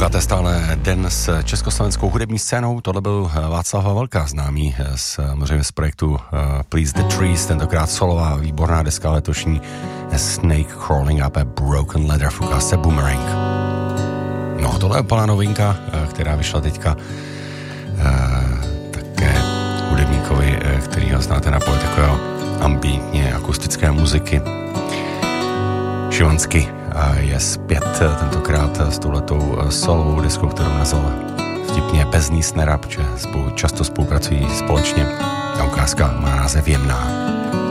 Posloucháte stále Den s československou hudební scénou. Tohle byl Václav Havelka, známý samozřejmě z projektu Please the Trees, tentokrát solová výborná deska letošní Snake Crawling Up a Broken Leather v ukázce Boomerang. No, tohle je plná novinka, která vyšla teďka také hudebníkovi, který ho znáte na poli takového ambientně akustické muziky. Šivansky je zpět tentokrát s touhletou solovou deskou, kterou nazval vtipně Bez ní snera, protože často spolupracují společně. Ta ukázka má název Jemná.